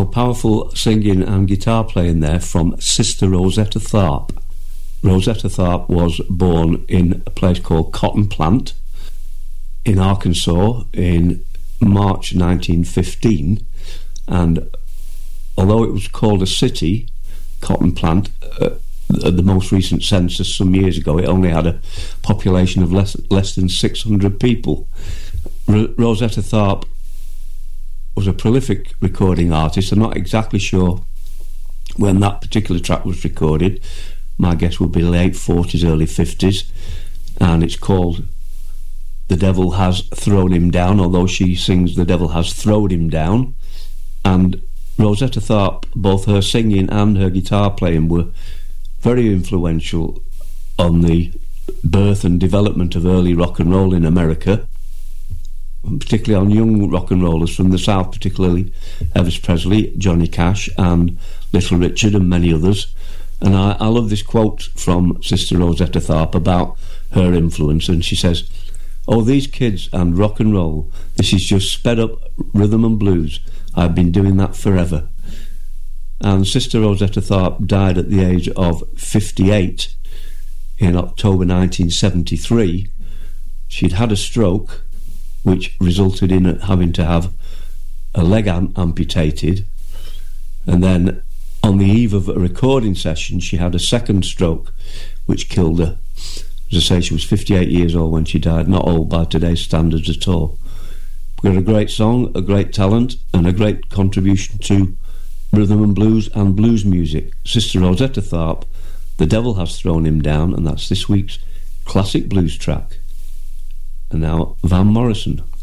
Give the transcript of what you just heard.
So powerful singing and guitar playing there from Sister Rosetta Tharpe. Rosetta Tharpe was born in a place called Cotton Plant in Arkansas in March 1915, and although it was called a city, Cotton Plant, at the most recent census some years ago, it only had a population of less than 600 people. Rosetta Tharpe was a prolific recording artist. I'm not exactly sure when that particular track was recorded. My guess would be late 40s, early 50s, and it's called The Devil Has Thrown Him Down, although she sings The Devil Has Thrown Him Down. And Rosetta Tharpe, both her singing and her guitar playing were very influential on the birth and development of early rock and roll in America, and particularly on young rock and rollers from the South, particularly Elvis Presley, Johnny Cash and Little Richard and many others. And I love this quote from Sister Rosetta Tharpe about her influence, and she says, "Oh, these kids and rock and roll, this is just sped up rhythm and blues. I've been doing that forever." And Sister Rosetta Tharpe died at the age of 58 in October 1973. She'd had a stroke, which resulted in having to have a leg amputated, and then on the eve of a recording session she had a second stroke which killed her. As I say, she was 58 years old when she died, not old by today's standards at all. We've got a great song, a great talent and a great contribution to rhythm and blues music. Sister Rosetta Tharpe, The Devil Has Thrown Him Down, and that's this week's classic blues track. And now Van Morrison.